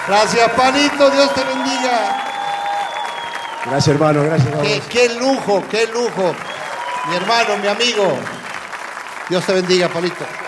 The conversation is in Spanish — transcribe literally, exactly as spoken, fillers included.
Gracias, Panito, Dios te bendiga. Gracias, hermano, gracias a qué, vos. qué lujo, qué lujo. Mi hermano, mi amigo. Dios te bendiga, Panito.